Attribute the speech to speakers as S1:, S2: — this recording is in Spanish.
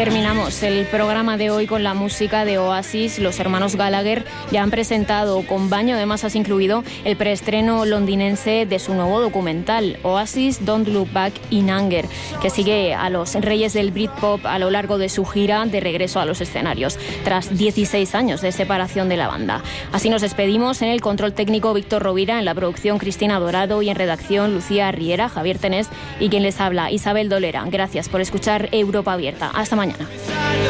S1: Terminamos el programa de hoy con la música de Oasis. Los hermanos Gallagher ya han presentado, con baño de masas incluido, el preestreno londinense de su nuevo documental, Oasis Don't Look Back in Anger, que sigue a los reyes del Britpop a lo largo de su gira de regreso a los escenarios, tras 16 años de separación de la banda. Así nos despedimos. En el control técnico Víctor Rovira, en la producción Cristina Dorado y en redacción Lucía Riera, Javier Tenés y quien les habla, Isabel Dolera. Gracias por escuchar Europa Abierta. Hasta mañana.